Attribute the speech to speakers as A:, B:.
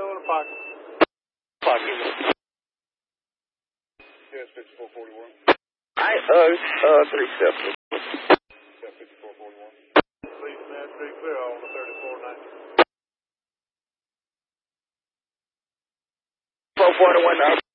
A: in a pocket.
B: Pocket.
A: Yes, 5441.
B: Alright, 3 steps.
A: Yeah, 5441. Please, man, pretty clear on the 3490.
B: 441.